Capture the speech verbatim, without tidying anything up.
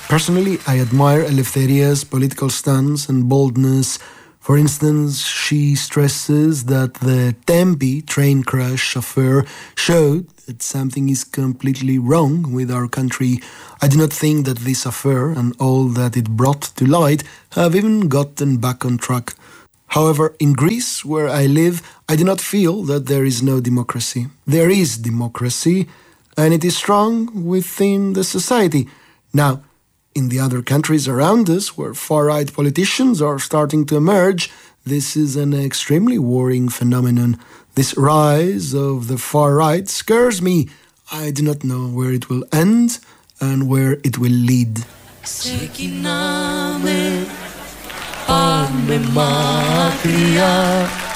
Personally, I admire Eleftheria's political stance and boldness. For instance, she stresses that the Tempe train crash affair showed that something is completely wrong with our country. I do not think that this affair and all that it brought to light have even gotten back on track. However, in Greece, where I live, I do not feel that there is no democracy. There is democracy, and it is strong within the society. Now, in the other countries around us, where far-right politicians are starting to emerge, this is an extremely worrying phenomenon. This rise of the far-right scares me. I do not know where it will end and where it will lead. Ξεκινάμε, πάμε μακριά.